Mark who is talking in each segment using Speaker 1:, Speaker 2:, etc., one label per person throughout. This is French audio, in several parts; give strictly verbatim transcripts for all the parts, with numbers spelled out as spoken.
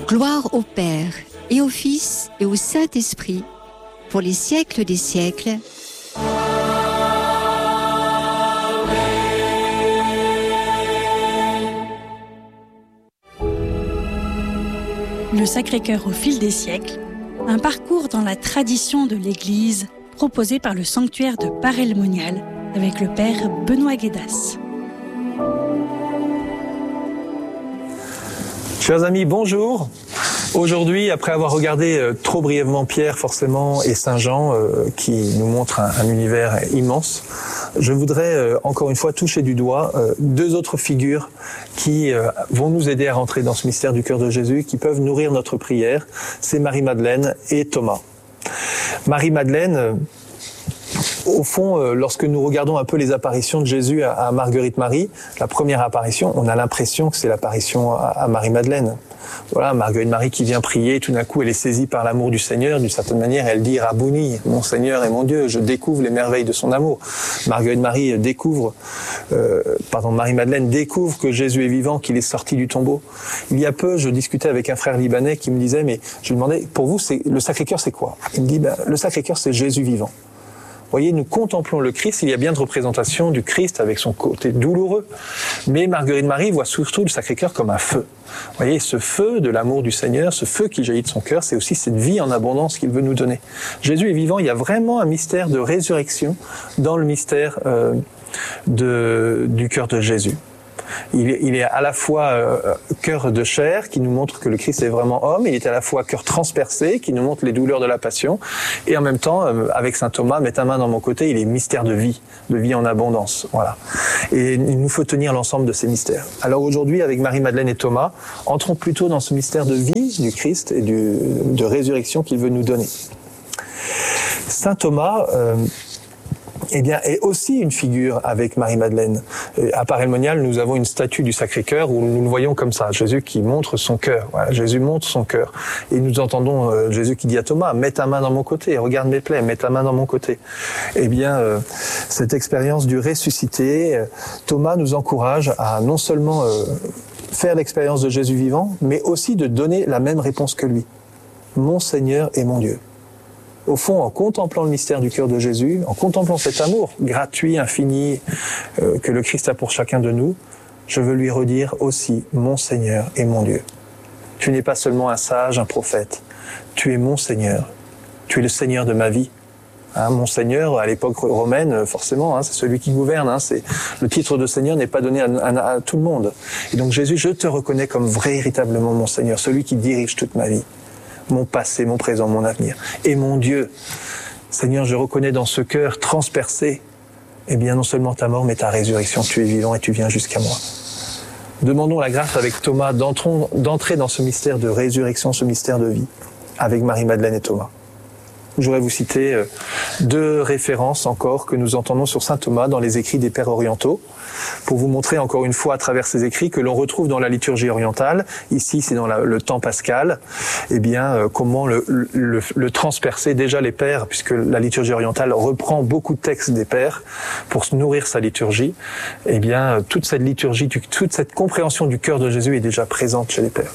Speaker 1: Gloire au Père, et au Fils, et au Saint-Esprit, pour les siècles des siècles.
Speaker 2: Le Sacré-Cœur au fil des siècles, un parcours dans la tradition de l'Église proposé par le sanctuaire de Paray-le-Monial avec le Père Benoît Guédas.
Speaker 3: Chers amis, bonjour. Aujourd'hui, après avoir regardé euh, trop brièvement Pierre, forcément, et Saint Jean, euh, qui nous montrent un, un univers immense, je voudrais euh, encore une fois toucher du doigt euh, deux autres figures qui euh, vont nous aider à rentrer dans ce mystère du cœur de Jésus, qui peuvent nourrir notre prière. C'est Marie-Madeleine et Thomas. Marie-Madeleine, euh, au fond, euh, lorsque nous regardons un peu les apparitions de Jésus à, à Marguerite-Marie, la première apparition, on a l'impression que c'est l'apparition à, à Marie-Madeleine. Voilà, Marguerite-Marie qui vient prier, tout d'un coup elle est saisie par l'amour du Seigneur, d'une certaine manière elle dit « Rabouni, mon Seigneur et mon Dieu, je découvre les merveilles de son amour ». Marguerite-Marie découvre, euh, pardon, Marie-Madeleine découvre que Jésus est vivant, qu'il est sorti du tombeau. Il y a peu, je discutais avec un frère libanais qui me disait « mais je lui demandais, pour vous, c'est, le Sacré-Cœur c'est quoi ?» Il me dit ben, « le Sacré-Cœur c'est Jésus vivant ». Vous voyez, nous contemplons le Christ, il y a bien de représentation du Christ avec son côté douloureux. Mais Marguerite-Marie voit surtout le Sacré-Cœur comme un feu. Vous voyez, ce feu de l'amour du Seigneur, ce feu qui jaillit de son cœur, c'est aussi cette vie en abondance qu'il veut nous donner. Jésus est vivant, il y a vraiment un mystère de résurrection dans le mystère euh, de, du cœur de Jésus. Il est, il est à la fois euh, cœur de chair qui nous montre que le Christ est vraiment homme, il est à la fois cœur transpercé qui nous montre les douleurs de la passion, et en même temps, euh, avec saint Thomas, mets ta main dans mon côté, il est mystère de vie, de vie en abondance. Voilà. Et il nous faut tenir l'ensemble de ces mystères. Alors aujourd'hui, avec Marie-Madeleine et Thomas, entrons plutôt dans ce mystère de vie du Christ et du, de résurrection qu'il veut nous donner. Saint Thomas... Euh, eh bien, est aussi une figure avec Marie-Madeleine. À Paray-le-Monial, nous avons une statue du Sacré-Cœur où nous le voyons comme ça, Jésus qui montre son cœur. Voilà, Jésus montre son cœur. Et nous entendons euh, Jésus qui dit à Thomas, mets ta main dans mon côté, regarde mes plaies, mets ta main dans mon côté. Eh bien, euh, cette expérience du ressuscité, euh, Thomas nous encourage à non seulement euh, faire l'expérience de Jésus vivant, mais aussi de donner la même réponse que lui. Mon Seigneur et mon Dieu. Au fond, en contemplant le mystère du cœur de Jésus, en contemplant cet amour gratuit, infini, euh, que le Christ a pour chacun de nous, je veux lui redire aussi mon Seigneur et mon Dieu. Tu n'es pas seulement un sage, un prophète. Tu es mon Seigneur. Tu es le Seigneur de ma vie. Hein, mon Seigneur, à l'époque romaine, forcément, hein, c'est celui qui gouverne. Hein, c'est, le titre de Seigneur n'est pas donné à, à, à tout le monde. Et donc Jésus, je te reconnais comme véritablement mon Seigneur, celui qui dirige toute ma vie. Mon passé, mon présent, mon avenir. Et mon Dieu, Seigneur, je reconnais dans ce cœur transpercé, eh bien non seulement ta mort, mais ta résurrection. Tu es vivant et tu viens jusqu'à moi. Demandons la grâce avec Thomas d'entrer dans ce mystère de résurrection, ce mystère de vie, avec Marie-Madeleine et Thomas. Je voudrais vous citer deux références encore que nous entendons sur saint Thomas dans les écrits des Pères orientaux, pour vous montrer encore une fois à travers ces écrits que l'on retrouve dans la liturgie orientale, ici c'est dans la, le temps pascal, eh bien euh, comment le, le, le transpercer déjà les Pères, puisque la liturgie orientale reprend beaucoup de textes des Pères pour se nourrir sa liturgie, eh bien toute cette liturgie, toute cette compréhension du cœur de Jésus est déjà présente chez les Pères.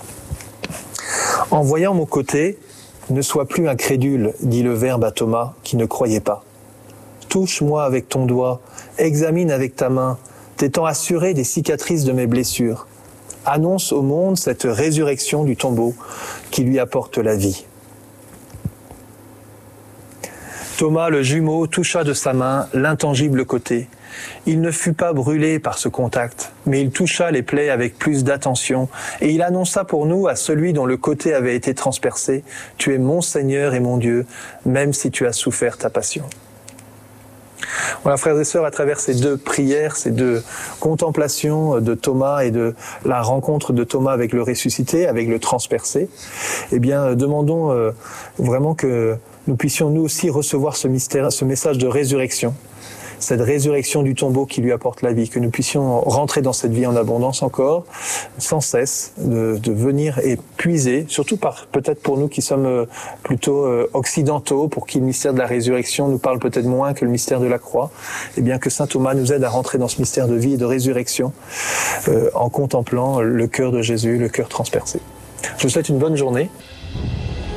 Speaker 3: En voyant mon côté, ne sois plus incrédule, dit le Verbe à Thomas qui ne croyait pas. Touche-moi avec ton doigt, examine avec ta main, t'étant assuré des cicatrices de mes blessures. Annonce au monde cette résurrection du tombeau qui lui apporte la vie. Thomas, le jumeau, toucha de sa main l'intangible côté. Il ne fut pas brûlé par ce contact, mais il toucha les plaies avec plus d'attention, et il annonça pour nous à celui dont le côté avait été transpercé, « Tu es mon Seigneur et mon Dieu, même si tu as souffert ta passion. » Voilà, frères et sœurs, à travers ces deux prières, ces deux contemplations de Thomas et de la rencontre de Thomas avec le ressuscité, avec le transpercé, eh bien, demandons euh, vraiment que nous puissions nous aussi recevoir ce mystère, ce message de résurrection, cette résurrection du tombeau qui lui apporte la vie, que nous puissions rentrer dans cette vie en abondance encore, sans cesse, de, de venir et puiser, surtout par peut-être pour nous qui sommes plutôt occidentaux, pour qui le mystère de la résurrection nous parle peut-être moins que le mystère de la croix, et bien que saint Thomas nous aide à rentrer dans ce mystère de vie et de résurrection, euh, en contemplant le cœur de Jésus, le cœur transpercé. Je vous souhaite une bonne journée.